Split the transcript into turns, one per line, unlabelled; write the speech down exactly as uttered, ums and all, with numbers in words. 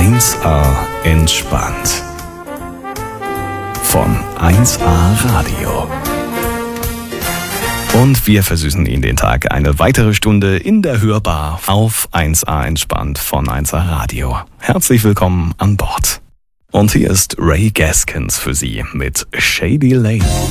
eins a entspannt. Von eins a Radio. Und wir versüßen Ihnen den Tag eine weitere Stunde in der Hörbar auf eins a entspannt von eins a Radio. Herzlich willkommen an Bord. Und hier ist Ray Gaskins für Sie mit Shady Lane.